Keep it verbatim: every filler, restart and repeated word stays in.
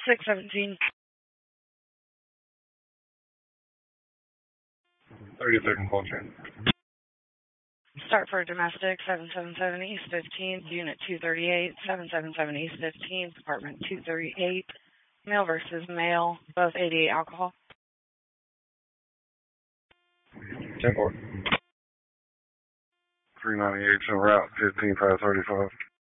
six seventeen. thirty second call chain. Start for domestic, seven seven seven East fifteenth, Unit two thirty-eight, seven seven seven East fifteenth, Apartment two thirty-eight, male versus male, both eighty-eight alcohol. ten four. three ninety-eight, en route, fifteen five thirty-five.